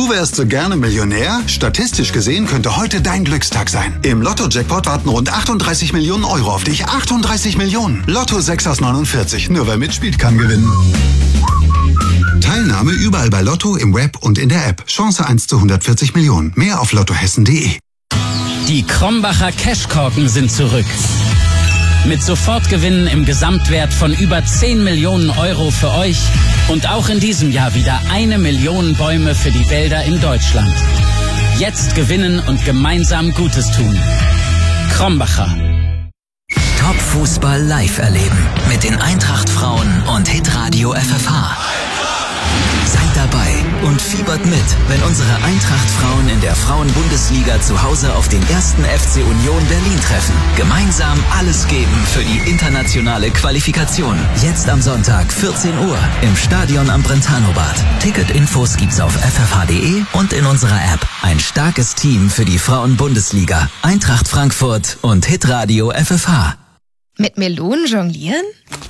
Du wärst so gerne Millionär? Statistisch gesehen könnte heute dein Glückstag sein. Im Lotto-Jackpot warten rund 38 Millionen Euro auf dich. 38 Millionen. Lotto 6 aus 49. Nur wer mitspielt, kann gewinnen. Teilnahme überall bei Lotto, im Web und in der App. Chance 1 zu 140 Millionen. Mehr auf lottohessen.de. Die Krombacher Cashkorken sind zurück. Mit Sofortgewinnen im Gesamtwert von über 10 Millionen Euro für euch und auch in diesem Jahr wieder 1 Million Bäume für die Wälder in Deutschland. Jetzt gewinnen und gemeinsam Gutes tun. Krombacher. Top-Fußball live erleben mit den Eintracht-Frauen und Hitradio FFH. Seid dabei und fiebert mit, wenn unsere Eintracht-Frauen in der Frauen-Bundesliga zu Hause auf den 1. FC Union Berlin treffen. Gemeinsam alles geben für die internationale Qualifikation. Jetzt am Sonntag, 14 Uhr, im Stadion am Brentano-Bad. Ticketinfos gibt's auf ffh.de und in unserer App. Ein starkes Team für die Frauen-Bundesliga. Eintracht Frankfurt und Hitradio FFH. Mit Melonen jonglieren?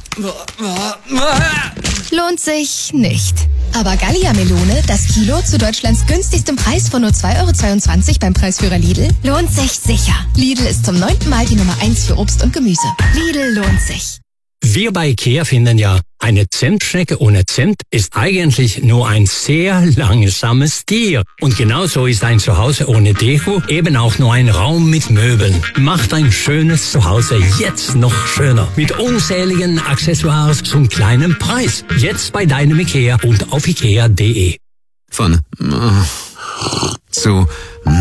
Lohnt sich nicht. Aber Gallia-Melone, das Kilo zu Deutschlands günstigstem Preis von nur 2,22 € beim Preisführer Lidl, lohnt sich sicher. Lidl ist zum 9. Mal die Nummer 1 für Obst und Gemüse. Lidl lohnt sich. Wir bei IKEA finden ja, eine Zentschnecke ohne Cent ist eigentlich nur ein sehr langsames Tier. Und genauso ist ein Zuhause ohne Deko eben auch nur ein Raum mit Möbeln. Macht ein schönes Zuhause jetzt noch schöner. Mit unzähligen Accessoires zum kleinen Preis. Jetzt bei deinem IKEA und auf ikea.de. Von zu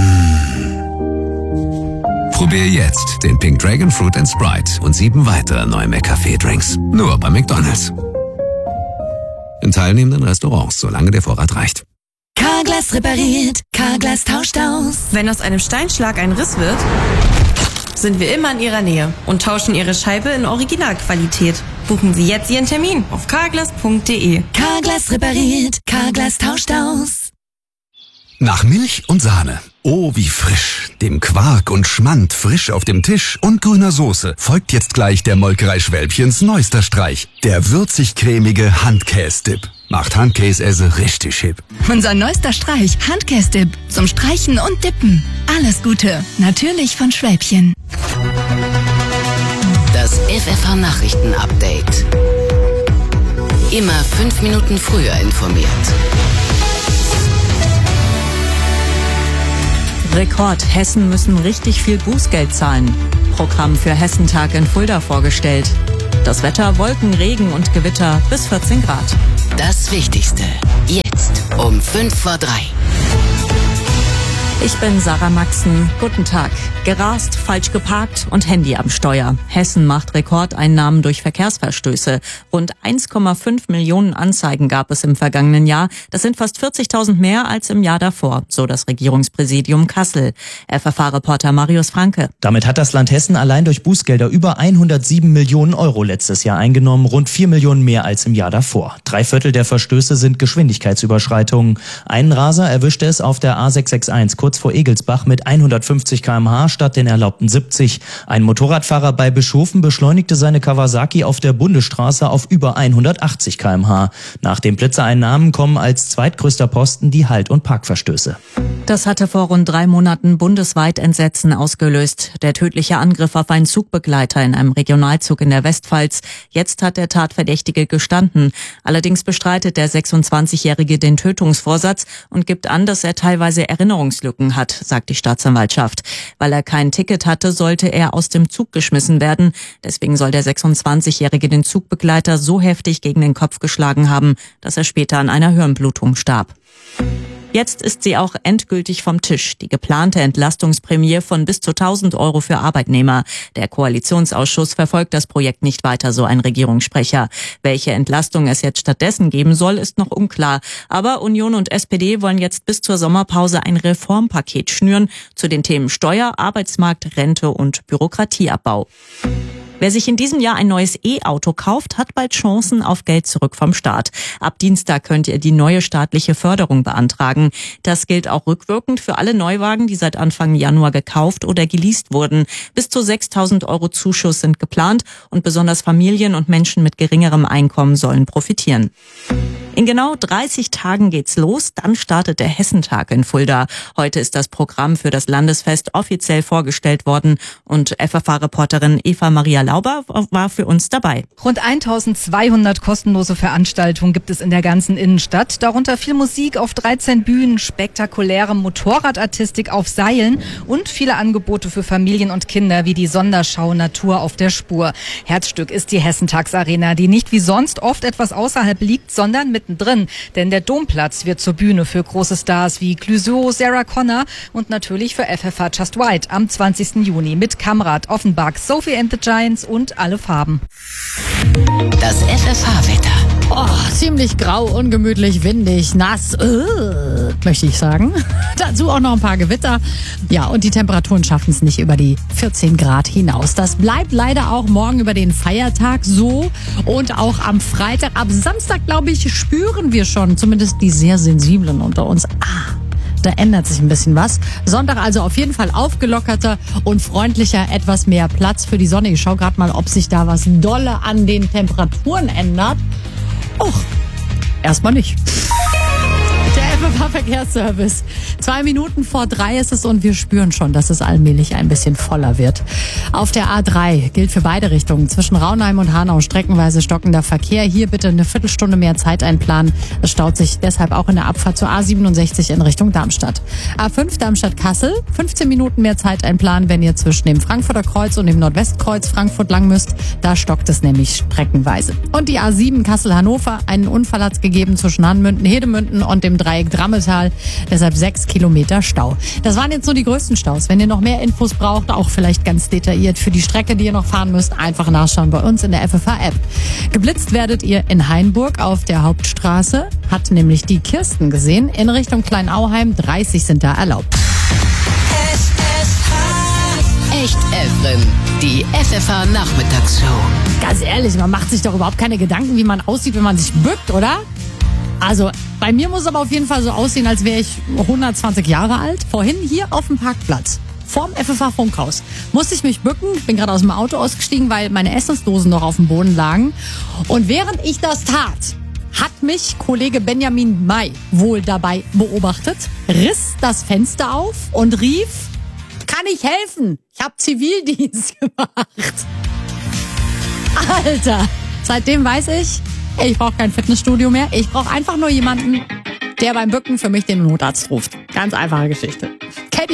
Probier jetzt den Pink Dragon Fruit and Sprite und 7 weitere neue McCafé-Drinks. Nur bei McDonald's. In teilnehmenden Restaurants, solange der Vorrat reicht. Carglass repariert, Carglass tauscht aus. Wenn aus einem Steinschlag ein Riss wird, sind wir immer in Ihrer Nähe und tauschen Ihre Scheibe in Originalqualität. Buchen Sie jetzt Ihren Termin auf carglass.de. Carglass repariert, Carglass tauscht aus. Nach Milch und Sahne. Oh, wie frisch. Dem Quark und Schmand frisch auf dem Tisch und grüner Soße folgt jetzt gleich der Molkerei Schwälbchens neuester Streich. Der würzig-cremige Handkäse-Dip. Macht Handkäse richtig hip. Unser neuester Streich, Handkäse-Dip. Zum Streichen und Dippen. Alles Gute. Natürlich von Schwälbchen. Das FFH-Nachrichten-Update. Immer 5 Minuten früher informiert. Rekord. Hessen müssen richtig viel Bußgeld zahlen. Programm für Hessentag in Fulda vorgestellt. Das Wetter: Wolken, Regen und Gewitter bis 14 Grad. Das Wichtigste. Jetzt um 2:55. Ich bin Sarah Maxen. Guten Tag. Gerast, falsch geparkt und Handy am Steuer. Hessen macht Rekordeinnahmen durch Verkehrsverstöße. Rund 1,5 Millionen Anzeigen gab es im vergangenen Jahr. Das sind fast 40.000 mehr als im Jahr davor, so das Regierungspräsidium Kassel. FFH-Reporter Marius Franke. Damit hat das Land Hessen allein durch Bußgelder über 107 Millionen Euro letztes Jahr eingenommen, rund 4 Millionen mehr als im Jahr davor. 3/4 der Verstöße sind Geschwindigkeitsüberschreitungen. Einen Raser erwischte es auf der A661 kurz vor Egelsbach mit 150 km/h statt den erlaubten 70. Ein Motorradfahrer bei Bischofen beschleunigte seine Kawasaki auf der Bundesstraße auf über 180 km/h. Nach den Blitzereinnahmen kommen als zweitgrößter Posten die Halt- und Parkverstöße. Das hatte vor rund 3 Monaten bundesweit Entsetzen ausgelöst. Der tödliche Angriff auf einen Zugbegleiter in einem Regionalzug in der Westpfalz. Jetzt hat der Tatverdächtige gestanden. Allerdings bestreitet der 26-Jährige den Tötungsvorsatz und gibt an, dass er teilweise Erinnerungslücken hat, sagt die Staatsanwaltschaft. Weil er kein Ticket hatte, sollte er aus dem Zug geschmissen werden. Deswegen soll der 26-Jährige den Zugbegleiter so heftig gegen den Kopf geschlagen haben, dass er später an einer Hirnblutung starb. Jetzt ist sie auch endgültig vom Tisch. Die geplante Entlastungsprämie von bis zu 1.000 € für Arbeitnehmer. Der Koalitionsausschuss verfolgt das Projekt nicht weiter, so ein Regierungssprecher. Welche Entlastung es jetzt stattdessen geben soll, ist noch unklar. Aber Union und SPD wollen jetzt bis zur Sommerpause ein Reformpaket schnüren zu den Themen Steuer, Arbeitsmarkt, Rente und Bürokratieabbau. Wer sich in diesem Jahr ein neues E-Auto kauft, hat bald Chancen auf Geld zurück vom Staat. Ab Dienstag könnt ihr die neue staatliche Förderung beantragen. Das gilt auch rückwirkend für alle Neuwagen, die seit Anfang Januar gekauft oder geleast wurden. Bis zu 6.000 € Zuschuss sind geplant und besonders Familien und Menschen mit geringerem Einkommen sollen profitieren. In genau 30 Tagen geht's los, dann startet der Hessentag in Fulda. Heute ist das Programm für das Landesfest offiziell vorgestellt worden und FFH-Reporterin Eva-Maria Lauber war für uns dabei. Rund 1200 kostenlose Veranstaltungen gibt es in der ganzen Innenstadt, darunter viel Musik auf 13 Bühnen, spektakuläre Motorradartistik auf Seilen und viele Angebote für Familien und Kinder wie die Sonderschau Natur auf der Spur. Herzstück ist die Hessentagsarena, die nicht wie sonst oft etwas außerhalb liegt, sondern mittendrin. Denn der Domplatz wird zur Bühne für große Stars wie Clouseau, Sarah Connor und natürlich für FFH Just White am 20. Juni mit Kamrat, Offenbach, Sophie and the Giants und alle Farben. Das FFH-Wetter. Oh, ziemlich grau, ungemütlich, windig, nass, möchte ich sagen. Dazu auch noch ein paar Gewitter. Ja, und die Temperaturen schaffen es nicht über die 14 Grad hinaus. Das bleibt leider auch morgen über den Feiertag so und auch am Freitag. Ab Samstag, glaube ich, spüren wir schon, zumindest die sehr Sensiblen unter uns. Da ändert sich ein bisschen was. Sonntag also auf jeden Fall aufgelockerter und freundlicher, etwas mehr Platz für die Sonne. Ich schaue gerade mal, ob sich da was dolle an den Temperaturen ändert. Och, erstmal nicht. Der FFH-Verkehrsservice. 2 Minuten vor 3 ist es und wir spüren schon, dass es allmählich ein bisschen voller wird. Auf der A3 gilt für beide Richtungen. Zwischen Raunheim und Hanau streckenweise stockender Verkehr. Hier bitte eine Viertelstunde mehr Zeit einplanen. Es staut sich deshalb auch in der Abfahrt zur A67 in Richtung Darmstadt. A5 Darmstadt-Kassel. 15 Minuten mehr Zeit einplanen, wenn ihr zwischen dem Frankfurter Kreuz und dem Nordwestkreuz Frankfurt lang müsst. Da stockt es nämlich streckenweise. Und die A7 Kassel-Hannover. Einen Unfall hat es gegeben zwischen Hanmünden, Hedemünden und dem Dreieck Drammetal, deshalb 6 Kilometer Stau. Das waren jetzt nur die größten Staus. Wenn ihr noch mehr Infos braucht, auch vielleicht ganz detailliert für die Strecke, die ihr noch fahren müsst, einfach nachschauen bei uns in der FFH-App. Geblitzt werdet ihr in Hainburg auf der Hauptstraße, hat nämlich die Kirsten gesehen, in Richtung Kleinauheim, 30 sind da erlaubt. Echt Evrim, die FFH-Nachmittagsshow. Ganz ehrlich, man macht sich doch überhaupt keine Gedanken, wie man aussieht, wenn man sich bückt, oder? Also, bei mir muss es aber auf jeden Fall so aussehen, als wäre ich 120 Jahre alt. Vorhin hier auf dem Parkplatz, vorm FFH-Funkhaus, musste ich mich bücken. Ich bin gerade aus dem Auto ausgestiegen, weil meine Essensdosen noch auf dem Boden lagen. Und während ich das tat, hat mich Kollege Benjamin May wohl dabei beobachtet, riss das Fenster auf und rief: Kann ich helfen? Ich habe Zivildienst gemacht. Alter, seitdem weiß ich brauche kein Fitnessstudio mehr. Ich brauche einfach nur jemanden, der beim Bücken für mich den Notarzt ruft. Ganz einfache Geschichte.